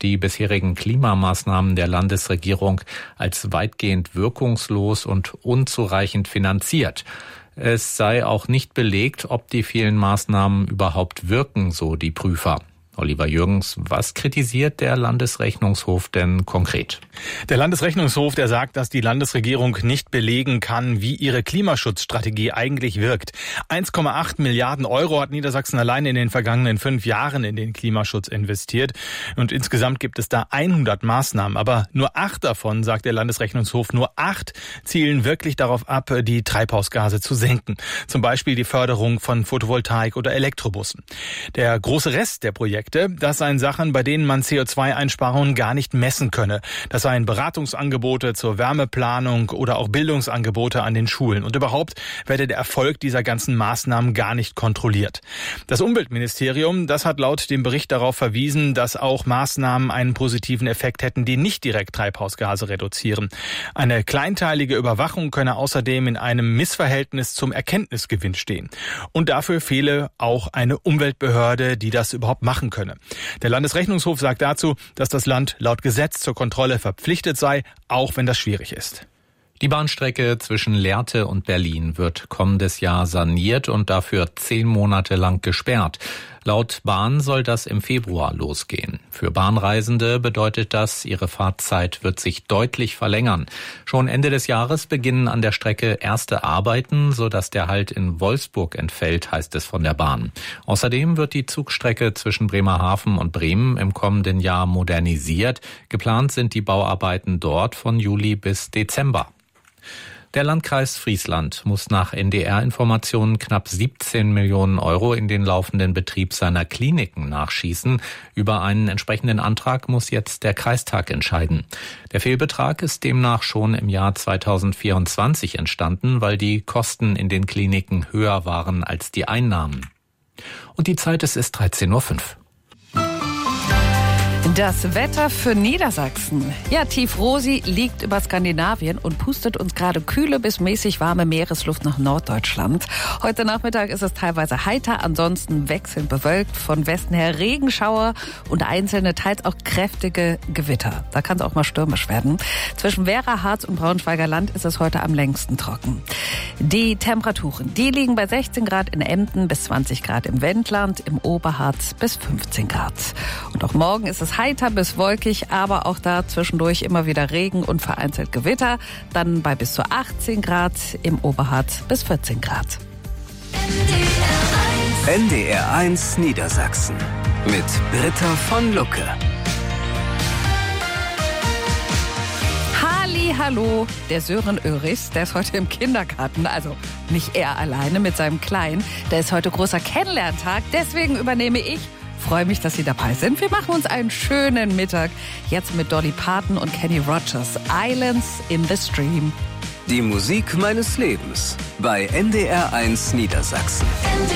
die bisherigen Klimamaßnahmen der Landesregierung als weitgehend wirkungslos und unzureichend finanziert. Es sei auch nicht belegt, ob die vielen Maßnahmen überhaupt wirken, so die Prüfer. Oliver Jürgens, was kritisiert der Landesrechnungshof denn konkret? Der Landesrechnungshof, der sagt, dass die Landesregierung nicht belegen kann, wie ihre Klimaschutzstrategie eigentlich wirkt. 1,8 Milliarden Euro hat Niedersachsen allein in den vergangenen 5 Jahren in den Klimaschutz investiert. Und insgesamt gibt es da 100 Maßnahmen. Aber nur 8 davon, sagt der Landesrechnungshof, nur 8 zielen wirklich darauf ab, die Treibhausgase zu senken. Zum Beispiel die Förderung von Photovoltaik oder Elektrobussen. Der große Rest der Projekte, das seien Sachen, bei denen man CO2-Einsparungen gar nicht messen könne. Das seien Beratungsangebote zur Wärmeplanung oder auch Bildungsangebote an den Schulen. Und überhaupt werde der Erfolg dieser ganzen Maßnahmen gar nicht kontrolliert. Das Umweltministerium, das hat laut dem Bericht darauf verwiesen, dass auch Maßnahmen einen positiven Effekt hätten, die nicht direkt Treibhausgase reduzieren. Eine kleinteilige Überwachung könne außerdem in einem Missverhältnis zum Erkenntnisgewinn stehen. Und dafür fehle auch eine Umweltbehörde, die das überhaupt machen könne. Der Landesrechnungshof sagt dazu, dass das Land laut Gesetz zur Kontrolle verpflichtet sei, auch wenn das schwierig ist. Die Bahnstrecke zwischen Lehrte und Berlin wird kommendes Jahr saniert und dafür 10 Monate lang gesperrt. Laut Bahn soll das im Februar losgehen. Für Bahnreisende bedeutet das, ihre Fahrzeit wird sich deutlich verlängern. Schon Ende des Jahres beginnen an der Strecke erste Arbeiten, sodass der Halt in Wolfsburg entfällt, heißt es von der Bahn. Außerdem wird die Zugstrecke zwischen Bremerhaven und Bremen im kommenden Jahr modernisiert. Geplant sind die Bauarbeiten dort von Juli bis Dezember. Der Landkreis Friesland muss nach NDR-Informationen knapp 17 Millionen Euro in den laufenden Betrieb seiner Kliniken nachschießen. Über einen entsprechenden Antrag muss jetzt der Kreistag entscheiden. Der Fehlbetrag ist demnach schon im Jahr 2024 entstanden, weil die Kosten in den Kliniken höher waren als die Einnahmen. Und die Zeit, es ist 13:05 Uhr. Das Wetter für Niedersachsen. Ja, Tief-Rosi liegt über Skandinavien und pustet uns gerade kühle bis mäßig warme Meeresluft nach Norddeutschland. Heute Nachmittag ist es teilweise heiter, ansonsten wechselnd bewölkt. Von Westen her Regenschauer und einzelne, teils auch kräftige Gewitter. Da kann es auch mal stürmisch werden. Zwischen Werra, Harz und Braunschweiger Land ist es heute am längsten trocken. Die Temperaturen, die liegen bei 16 Grad in Emden bis 20 Grad im Wendland, im Oberharz bis 15 Grad. Und auch morgen ist es heiter bis wolkig, aber auch da zwischendurch immer wieder Regen und vereinzelt Gewitter. Dann bei bis zu 18 Grad, im Oberharz bis 14 Grad. NDR1 Niedersachsen mit Britta von Lucke. Hallo, der Sören Öris, der ist heute im Kindergarten, also nicht er alleine mit seinem Kleinen. Der ist heute großer Kennenlerntag, deswegen übernehme ich. Freue mich, dass Sie dabei sind. Wir machen uns einen schönen Mittag. Jetzt mit Dolly Parton und Kenny Rogers. Islands in the Stream. Die Musik meines Lebens bei NDR1 Niedersachsen.